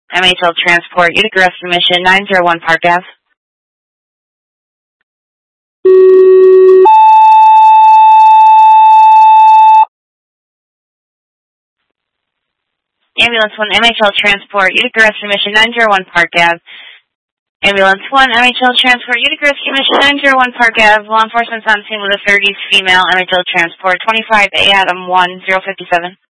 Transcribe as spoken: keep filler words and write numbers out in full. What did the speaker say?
M H L Transport, Utica Rescue Mission, nine zero one Park Ave. Ambulance one, M H L Transport, Utica Rescue Mission, nine zero one Park Ave. Ambulance one, M H L Transport, Utica Rescue Mission, nine zero one Park Ave. Law enforcement's on scene with a thirties female, M H L Transport, twenty-five A Adam one, zero fifty-seven.